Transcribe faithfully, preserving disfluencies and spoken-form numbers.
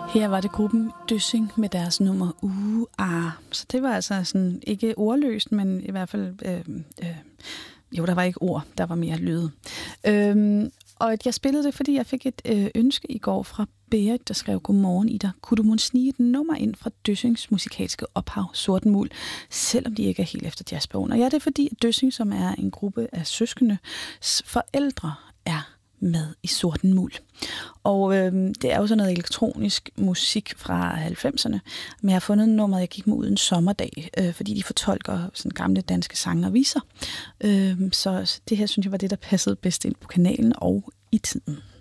Her var det gruppen Døssing med deres nummer Uh Ah. Så det var altså sådan ikke ordløst, men i hvert fald øh, øh, jo, der var ikke ord, der var mere lyde. Øhm, og jeg spillede det, fordi jeg fik et øh, ønske i går fra Berit, der skrev: Godmorgen, Ida. Kunne du måske snige et nummer ind fra Døssings musikalske ophav, Sorten Muld, selvom de ikke er helt efter jazzbogen? Og ja, det er fordi, at Døssing, som er en gruppe af søskende, forældre er med i Sorten Muld. Og øh, det er jo sådan noget elektronisk musik fra halvfemserne, men jeg har fundet nummeret, jeg gik med ud en sommerdag, øh, fordi de fortolker sådan gamle danske sange og viser. Øh, så det her synes jeg var det, der passede bedst ind på kanalen og i tiden.